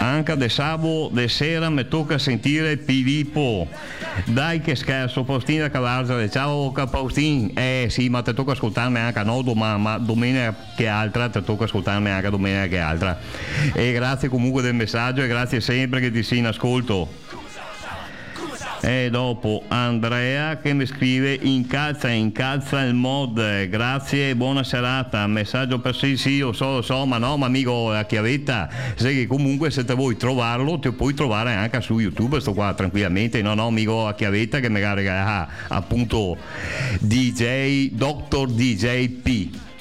Anche de sabato de sera mi tocca sentire Filippo. Dai che scherzo, Faustina Cavarzale. Ciao Faustin. Sì, ma ti tocca ascoltarmi anche no, ma domenica che altra, ti tocca ascoltarmi anche domenica che altra. E grazie comunque del messaggio e grazie sempre che ti sei in ascolto. E dopo Andrea che mi scrive incalza il mod, grazie e buona serata, messaggio per sì, lo so, ma no, ma amico, la chiavetta, sai che comunque se te vuoi trovarlo ti puoi trovare anche su YouTube, sto qua tranquillamente, no amico, la chiavetta che magari appunto DJ Dr. DJ P.